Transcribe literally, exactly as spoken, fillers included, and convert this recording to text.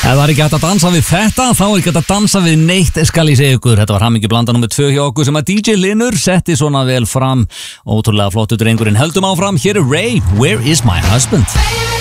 Ef það er ekki hægt að dansa við þetta, þá er ekki hægt að dansa við neitt, skal ég segja ykkur. Þetta var hamingjublanda númer tvö hjá okkur sem að D J Linur setti svona vel fram. Ótrúlega flottur drengurinn. Höldum áfram, hér er Ray, Where is my husband?